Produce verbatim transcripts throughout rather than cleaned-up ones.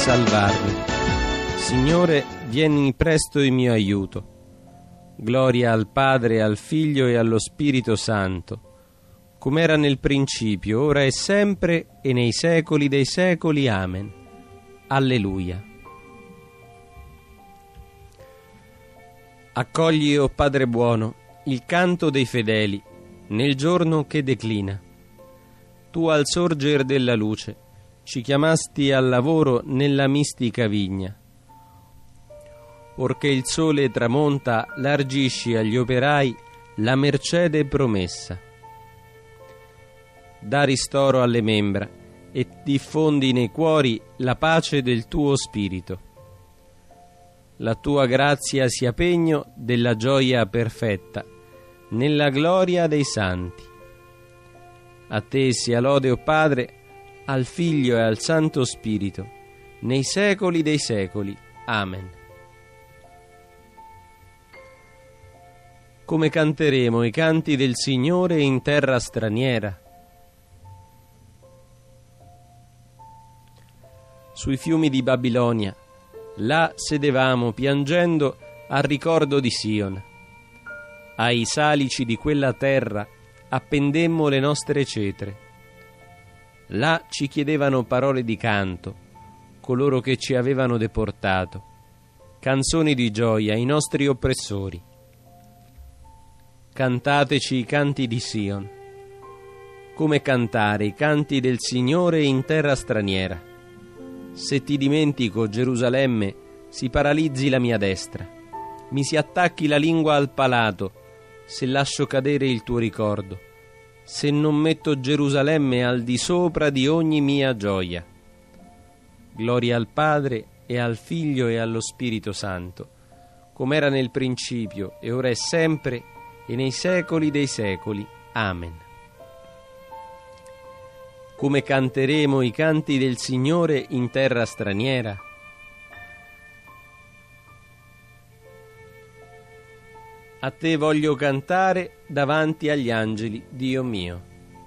salvarmi. Signore, vieni presto in mio aiuto. Gloria al Padre, al Figlio e allo Spirito Santo, come era nel principio, ora e sempre, e nei secoli dei secoli. Amen. Alleluia. Accogli, o Padre buono, il canto dei fedeli nel giorno che declina. Tu al sorger della luce ci chiamasti al lavoro nella mistica vigna. Orché il sole tramonta, largisci agli operai la mercede promessa. Da ristoro alle membra e diffondi nei cuori la pace del tuo spirito. La tua grazia sia pegno della gioia perfetta nella gloria dei santi. A te sia lode, o Padre, al Figlio e al Santo Spirito, nei secoli dei secoli. Amen. Come canteremo i canti del Signore in terra straniera? Sui fiumi di Babilonia, là sedevamo piangendo al ricordo di Sion. Ai salici di quella terra appendemmo le nostre cetre. Là ci chiedevano parole di canto coloro che ci avevano deportato, canzoni di gioia ai nostri oppressori. Cantateci i canti di Sion. Come cantare i canti del Signore in terra straniera? Se ti dimentico, Gerusalemme, si paralizzi la mia destra, mi si attacchi la lingua al palato, se lascio cadere il tuo ricordo, se non metto Gerusalemme al di sopra di ogni mia gioia. Gloria al Padre e al Figlio e allo Spirito Santo, come era nel principio e ora è sempre e nei secoli dei secoli. Amen. Come canteremo i canti del Signore in terra straniera? A te voglio cantare davanti agli angeli, Dio mio.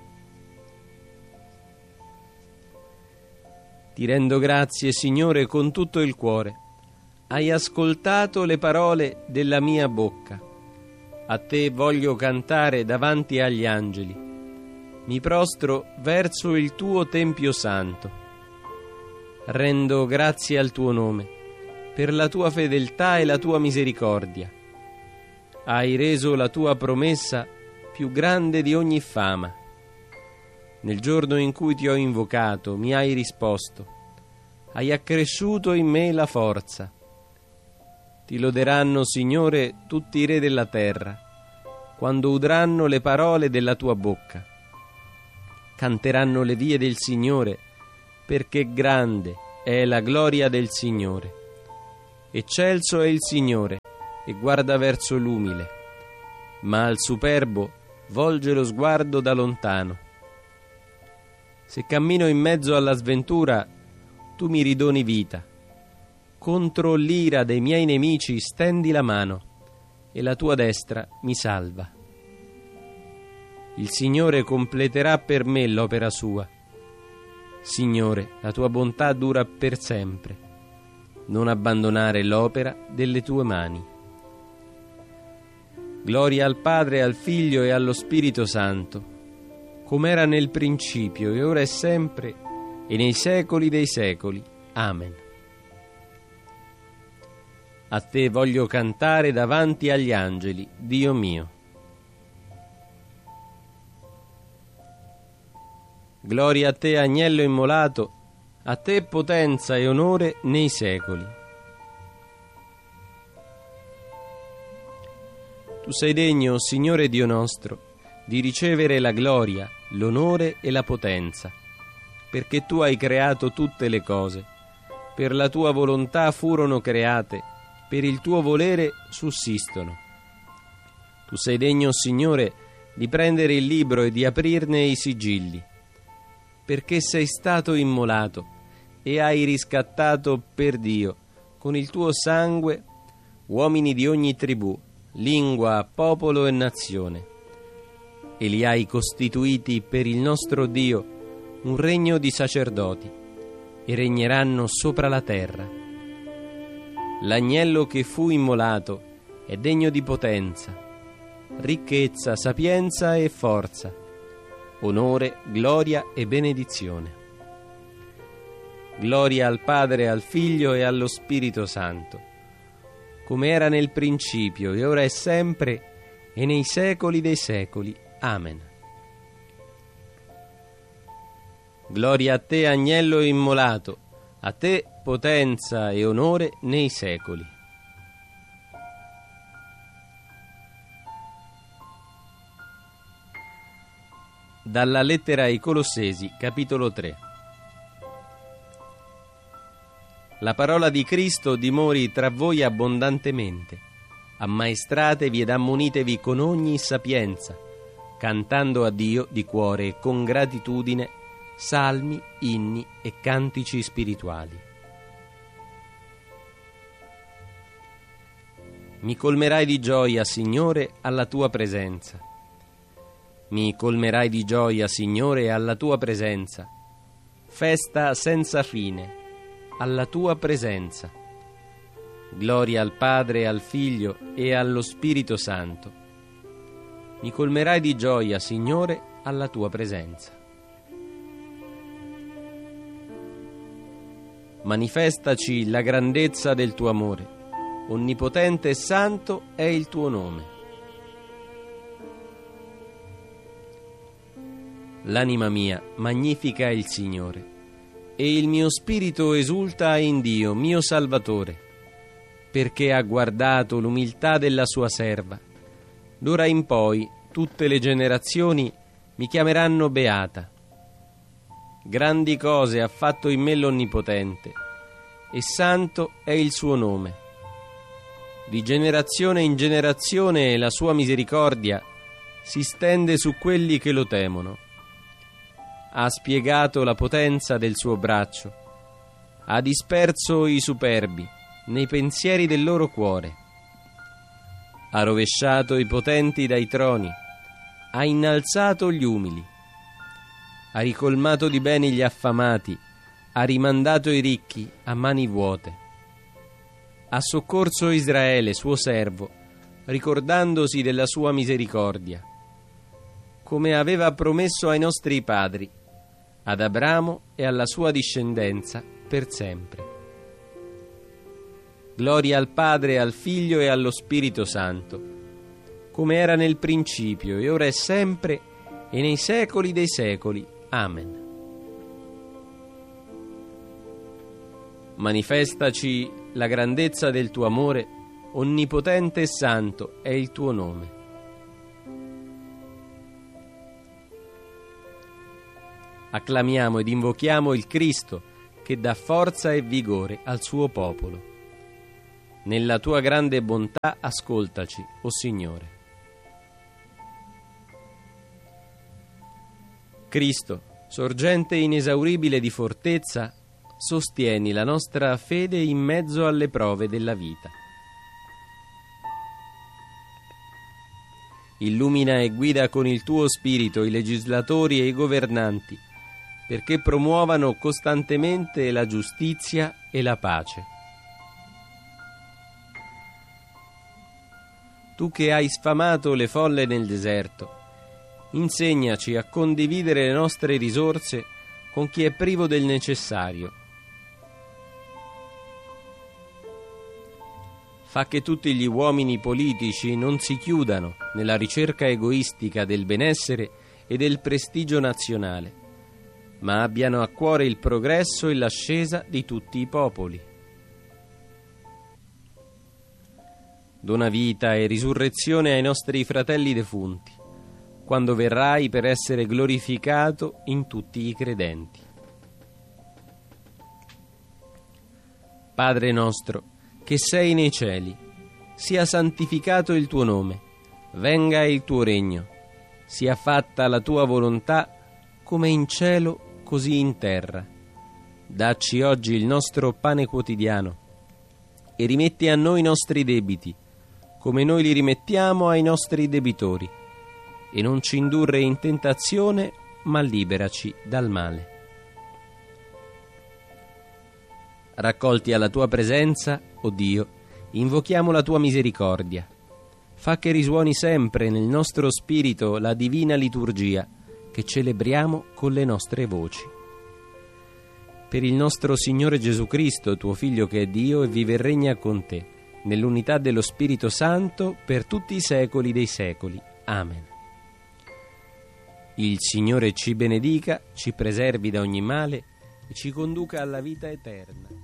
Ti rendo grazie, Signore, con tutto il cuore. Hai ascoltato le parole della mia bocca. A te voglio cantare davanti agli angeli. Mi prostro verso il tuo Tempio Santo. Rendo grazie al tuo nome, per la tua fedeltà e la tua misericordia. Hai reso la tua promessa più grande di ogni fama. Nel giorno in cui ti ho invocato, mi hai risposto. Hai accresciuto in me la forza. Ti loderanno, Signore, tutti i re della terra, quando udranno le parole della tua bocca. Canteranno le vie del Signore, perché grande è la gloria del Signore. Eccelso è il Signore, e guarda verso l'umile, ma al superbo volge lo sguardo da lontano. Se cammino in mezzo alla sventura, tu mi ridoni vita. Contro l'ira dei miei nemici stendi la mano, e la tua destra mi salva. Il Signore completerà per me l'opera sua. Signore, la tua bontà dura per sempre. Non abbandonare l'opera delle tue mani. Gloria al Padre, al Figlio e allo Spirito Santo, come era nel principio e ora è sempre e nei secoli dei secoli. Amen. A te voglio cantare davanti agli angeli, Dio mio. Gloria a te, agnello immolato, a te potenza e onore nei secoli. Tu sei degno, Signore Dio nostro, di ricevere la gloria, l'onore e la potenza, perché tu hai creato tutte le cose. Per la tua volontà furono create, per il tuo volere sussistono. Tu sei degno, Signore, di prendere il libro e di aprirne i sigilli, perché sei stato immolato e hai riscattato per Dio, con il tuo sangue, uomini di ogni tribù, lingua, popolo e nazione, e li hai costituiti per il nostro Dio un regno di sacerdoti, e regneranno sopra la terra. L'agnello che fu immolato è degno di potenza, ricchezza, sapienza e forza, onore, gloria e benedizione. Gloria al Padre, al Figlio e allo Spirito Santo, come era nel principio, e ora è sempre, e nei secoli dei secoli. Amen. Gloria a te, agnello immolato, a te potenza e onore nei secoli. Dalla lettera ai Colossesi, capitolo tre. La parola di Cristo dimori tra voi abbondantemente. Ammaestratevi ed ammonitevi con ogni sapienza, cantando a Dio di cuore e con gratitudine salmi, inni e cantici spirituali. Mi colmerai di gioia, Signore, alla tua presenza. Mi colmerai di gioia, Signore, alla tua presenza. Festa senza fine alla tua presenza. Gloria al Padre, al Figlio e allo Spirito Santo. Mi colmerai di gioia, Signore, alla tua presenza. Manifestaci la grandezza del tuo amore. Onnipotente e santo è il tuo nome. L'anima mia magnifica il Signore, e il mio spirito esulta in Dio, mio Salvatore, perché ha guardato l'umiltà della sua serva. D'ora in poi tutte le generazioni mi chiameranno beata. Grandi cose ha fatto in me l'Onnipotente, e santo è il suo nome. Di generazione in generazione la sua misericordia si stende su quelli che lo temono. Ha spiegato la potenza del suo braccio, ha disperso i superbi nei pensieri del loro cuore, ha rovesciato i potenti dai troni, ha innalzato gli umili, ha ricolmato di beni gli affamati, ha rimandato i ricchi a mani vuote, ha soccorso Israele, suo servo, ricordandosi della sua misericordia, come aveva promesso ai nostri padri, ad Abramo e alla sua discendenza per sempre. Gloria al Padre, al Figlio e allo Spirito Santo, come era nel principio, e ora è sempre, e nei secoli dei secoli. Amen. Manifestaci la grandezza del tuo amore, onnipotente e santo è il tuo nome. Acclamiamo ed invochiamo il Cristo che dà forza e vigore al suo popolo. Nella tua grande bontà ascoltaci, o Signore. Cristo, sorgente inesauribile di fortezza, sostieni la nostra fede in mezzo alle prove della vita. Illumina e guida con il tuo spirito i legislatori e i governanti, perché promuovano costantemente la giustizia e la pace. Tu che hai sfamato le folle nel deserto, insegnaci a condividere le nostre risorse con chi è privo del necessario. Fa che tutti gli uomini politici non si chiudano nella ricerca egoistica del benessere e del prestigio nazionale, ma abbiano a cuore il progresso e l'ascesa di tutti i popoli. Dona vita e risurrezione ai nostri fratelli defunti, quando verrai per essere glorificato in tutti i credenti. Padre nostro, che sei nei cieli, sia santificato il tuo nome, venga il tuo regno, sia fatta la tua volontà come in cielo così in terra. Dacci oggi il nostro pane quotidiano e rimetti a noi i nostri debiti, come noi li rimettiamo ai nostri debitori, e non ci indurre in tentazione, ma liberaci dal male. raccolti alla tua presenza, o Dio, invochiamo la tua misericordia. Fa che risuoni sempre nel nostro spirito la divina liturgia che celebriamo con le nostre voci. Per il nostro Signore Gesù Cristo, tuo Figlio che è Dio e vive e regna con te, nell'unità dello Spirito Santo, per tutti i secoli dei secoli. Amen. Il Signore ci benedica, ci preservi da ogni male e ci conduca alla vita eterna.